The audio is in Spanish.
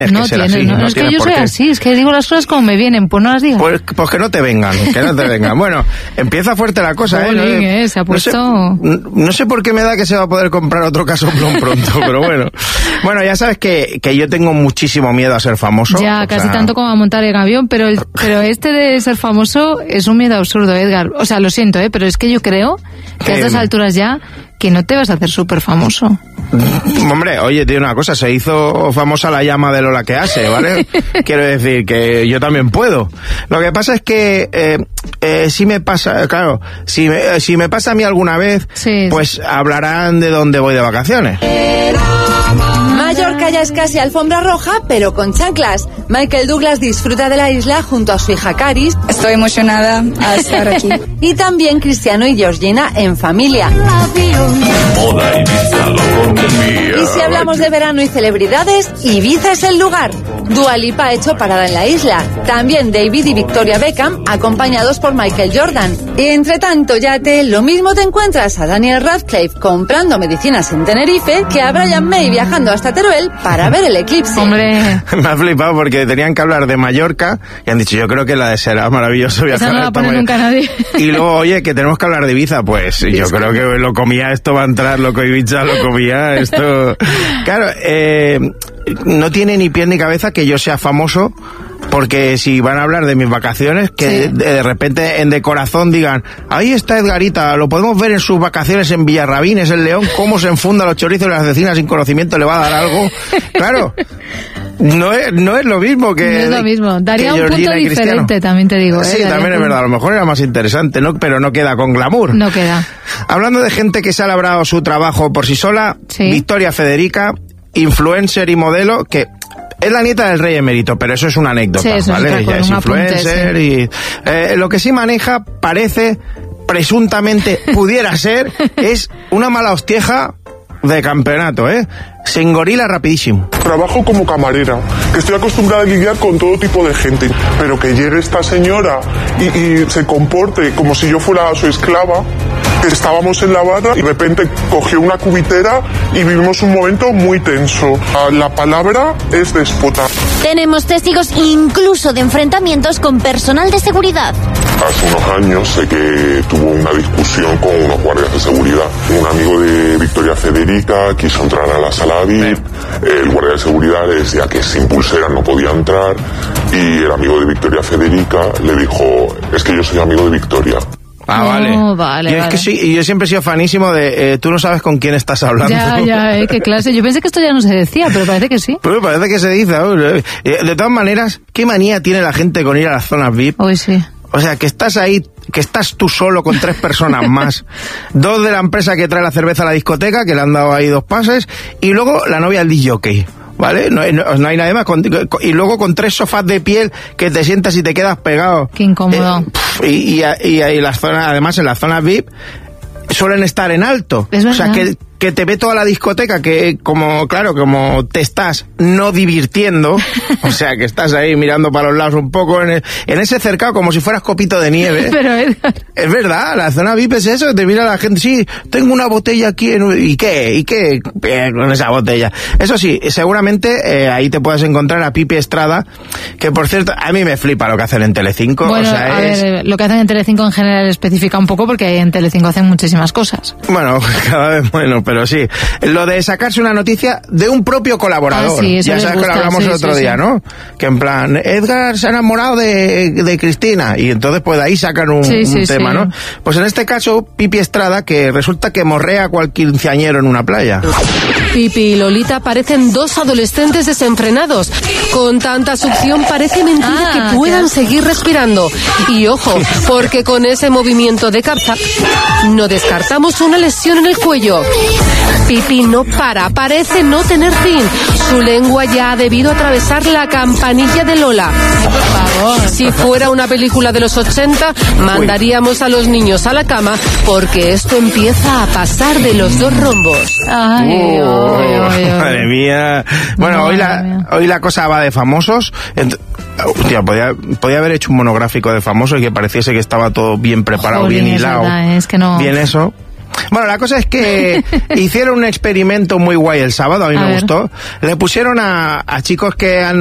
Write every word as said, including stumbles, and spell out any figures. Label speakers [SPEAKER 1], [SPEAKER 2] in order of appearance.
[SPEAKER 1] Es
[SPEAKER 2] no
[SPEAKER 1] que ser
[SPEAKER 2] tienes,
[SPEAKER 1] así,
[SPEAKER 2] no,
[SPEAKER 1] no
[SPEAKER 2] es que
[SPEAKER 1] tienes
[SPEAKER 2] yo
[SPEAKER 1] por
[SPEAKER 2] soy
[SPEAKER 1] qué.
[SPEAKER 2] así, es que digo las cosas como me vienen, pues no las digas.
[SPEAKER 1] Pues, pues que no te vengan, que no te vengan. Bueno, empieza fuerte la cosa,
[SPEAKER 2] Jolín,
[SPEAKER 1] ¿eh?
[SPEAKER 2] eh, se ha
[SPEAKER 1] No sé,
[SPEAKER 2] puesto...
[SPEAKER 1] no sé por qué me da que se va a poder comprar otro casoplón pronto, pero bueno. Bueno, ya sabes que, que yo tengo muchísimo miedo a ser famoso.
[SPEAKER 2] Ya,
[SPEAKER 1] o
[SPEAKER 2] casi
[SPEAKER 1] sea,
[SPEAKER 2] tanto como a montar en avión, pero el, pero este de ser famoso es un miedo absurdo, Edgar. O sea, lo siento, ¿eh? Pero es que yo creo que a estas
[SPEAKER 1] Eh,
[SPEAKER 2] alturas ya que no te vas a hacer súper famoso.
[SPEAKER 1] Hombre, oye, tiene una cosa, se hizo famosa la llama de Lola que hace, ¿vale? Quiero decir que yo también puedo. Lo que pasa es que eh, eh, si me pasa, claro, si me, si me pasa a mí alguna vez,
[SPEAKER 2] Sí,
[SPEAKER 1] pues
[SPEAKER 2] sí.
[SPEAKER 1] hablarán de dónde voy de vacaciones.
[SPEAKER 3] Mallorca ya es casi alfombra roja, pero con chanclas. Michael Douglas disfruta de la isla junto a su hija Caris.
[SPEAKER 4] Estoy emocionada a estar aquí.
[SPEAKER 3] Y también Cristiano y Georgina en familia.
[SPEAKER 5] Moda Ibiza lo convía.
[SPEAKER 3] Y si hablamos de verano y celebridades, Ibiza es el lugar. Dua Lipa ha hecho parada en la isla. También David y Victoria Beckham, acompañados por Michael Jordan. Y entre tanto, yate, lo mismo te encuentras a Daniel Radcliffe comprando medicinas en Tenerife que a Brian May viajando hasta Teruel para ver el eclipse.
[SPEAKER 2] Hombre,
[SPEAKER 1] Me ha flipado porque tenían que hablar de Mallorca y han dicho, yo creo que la de será maravilloso viajar
[SPEAKER 2] esa no la
[SPEAKER 1] hasta
[SPEAKER 2] pone
[SPEAKER 1] Mallorca.
[SPEAKER 2] nunca nadie.
[SPEAKER 1] Y luego, oye, que tenemos que hablar de Ibiza, pues yo creo que lo comía, esto va a entrar, loco Ibiza, lo comía, esto... Claro, eh, no tiene ni pie ni cabeza que yo sea famoso, porque si van a hablar de mis vacaciones, que
[SPEAKER 2] Sí.
[SPEAKER 1] de, de repente en De Corazón digan, ahí está Edgarita, lo podemos ver en sus vacaciones en Villarrabines, en León, cómo se enfunda los chorizos de las vecinas sin conocimiento, le va a dar algo. Claro, no es, no es lo mismo que...
[SPEAKER 2] no es lo mismo. Daría
[SPEAKER 1] que
[SPEAKER 2] un punto
[SPEAKER 1] Georgina y Cristiano.
[SPEAKER 2] diferente, también te digo. ¿eh?
[SPEAKER 1] Sí,
[SPEAKER 2] Daría
[SPEAKER 1] también es
[SPEAKER 2] un-
[SPEAKER 1] verdad, a lo mejor era más interesante, ¿no? Pero no queda con glamour.
[SPEAKER 2] No queda.
[SPEAKER 1] Hablando de gente que se ha labrado su trabajo por sí sola,
[SPEAKER 2] Sí.
[SPEAKER 1] Victoria Federica, influencer y modelo, que es la nieta del rey emérito, pero eso es una anécdota,
[SPEAKER 2] Sí, eso es
[SPEAKER 1] ¿vale?
[SPEAKER 2] otra
[SPEAKER 1] Ella
[SPEAKER 2] cosa,
[SPEAKER 1] es
[SPEAKER 2] un apunte,
[SPEAKER 1] influencer y... Eh, lo que sí maneja, parece, presuntamente, pudiera ser, es una mala hostieja de campeonato, ¿eh? Se engorila rapidísimo.
[SPEAKER 6] Trabajo como camarera, que estoy acostumbrada a lidiar con todo tipo de gente, pero que llegue esta señora y, y se comporte como si yo fuera su esclava, que estábamos en la barra y de repente cogió una cubitera y vivimos un momento muy tenso. La palabra es déspota.
[SPEAKER 7] Tenemos testigos incluso de enfrentamientos con personal de seguridad.
[SPEAKER 6] Hace unos años sé que tuvo una discusión con unos guardias de seguridad. Un amigo de Victoria Federica quiso entrar a la sala V I P. El guardia de seguridad le decía que sin pulsera no podía entrar y el amigo de Victoria Federica le dijo, es que yo soy amigo de Victoria.
[SPEAKER 1] Ah,
[SPEAKER 2] Oh,
[SPEAKER 1] vale.
[SPEAKER 2] vale,
[SPEAKER 1] y es
[SPEAKER 2] vale.
[SPEAKER 1] que sí, y yo siempre he sido fanísimo de, eh, tú no sabes con quién estás hablando.
[SPEAKER 2] Ya, ya, eh, qué clase. Yo pensé que esto ya no se decía, pero parece que sí.
[SPEAKER 1] Pero parece que se dice. ¿eh? De todas maneras, ¿qué manía tiene la gente con ir a las zonas V I P?
[SPEAKER 2] Hoy sí.
[SPEAKER 1] O sea, que estás ahí, que estás tú solo con tres personas más. Dos de la empresa que trae la cerveza a la discoteca, que le han dado ahí dos pases, y luego la novia del disc jockey. ¿Vale? No, no, no hay nada más. Con, con, y luego con tres sofás de piel que te sientas y te quedas pegado.
[SPEAKER 2] Qué incómodo.
[SPEAKER 1] Eh, pf, y, y, y, y las zonas, además en las zonas V I P suelen estar en alto.
[SPEAKER 2] Es
[SPEAKER 1] o sea,
[SPEAKER 2] verdad.
[SPEAKER 1] que, que te ve toda la discoteca, que como, claro, como te estás no divirtiendo, o sea, que estás ahí mirando para los lados un poco, en, el, en ese cercado como si fueras copito de nieve.
[SPEAKER 2] Pero Edgar,
[SPEAKER 1] Es verdad, la zona V I P es eso, te mira la gente, sí, tengo una botella aquí, en, ¿y qué? ¿Y qué? Eh, con esa botella. Eso sí, seguramente eh, ahí te puedes encontrar a Pipi Estrada, que por cierto, a mí me flipa lo que hacen en Telecinco.
[SPEAKER 2] bueno,
[SPEAKER 1] o sea,
[SPEAKER 2] a
[SPEAKER 1] es...
[SPEAKER 2] ver, lo que hacen en Telecinco en general especifica un poco porque en Telecinco hacen muchísimas cosas.
[SPEAKER 1] Bueno, cada vez bueno, pero sí. Lo de sacarse una noticia de un propio colaborador.
[SPEAKER 2] Ah, sí, eso
[SPEAKER 1] ya
[SPEAKER 2] les
[SPEAKER 1] sabes
[SPEAKER 2] gusta,
[SPEAKER 1] que lo hablamos
[SPEAKER 2] sí,
[SPEAKER 1] el otro
[SPEAKER 2] sí,
[SPEAKER 1] día,
[SPEAKER 2] sí.
[SPEAKER 1] ¿no? Que en plan, Edgar se ha enamorado de, de Cristina. Y entonces pues de ahí sacan un,
[SPEAKER 2] Sí, sí,
[SPEAKER 1] un tema,
[SPEAKER 2] sí.
[SPEAKER 1] ¿no? Pues en este caso, Pipi Estrada, que resulta que morrea a cual quinceañero en una playa.
[SPEAKER 8] Pipi y Lolita parecen dos adolescentes desenfrenados. Con tanta succión parece mentira
[SPEAKER 2] Ah,
[SPEAKER 8] que puedan
[SPEAKER 2] qué asco.
[SPEAKER 8] seguir respirando. Y ojo, porque con ese movimiento de cabeza no descartamos una lesión en el cuello. Pipi no para, parece no tener fin. Su lengua ya ha debido atravesar la campanilla de Lola.
[SPEAKER 2] Por favor.
[SPEAKER 8] Si fuera una película de los ochenta, mandaríamos a los niños a la cama porque esto empieza a pasar de los dos rombos.
[SPEAKER 2] Ay,
[SPEAKER 1] Oh,
[SPEAKER 2] ay, ay, ay.
[SPEAKER 1] Madre mía. Bueno,
[SPEAKER 2] Madre
[SPEAKER 1] hoy la,
[SPEAKER 2] mía.
[SPEAKER 1] hoy la cosa va de famosos. Ent- Hostia, podía, podía haber hecho un monográfico de famosos y que pareciese que estaba todo bien preparado,
[SPEAKER 2] Jolín,
[SPEAKER 1] bien
[SPEAKER 2] es
[SPEAKER 1] hilado.
[SPEAKER 2] verdad, es que no-
[SPEAKER 1] Bien eso. Bueno, la cosa es que hicieron un experimento muy guay el sábado, a mí
[SPEAKER 2] A
[SPEAKER 1] me
[SPEAKER 2] ver.
[SPEAKER 1] gustó. Le pusieron a, a chicos que han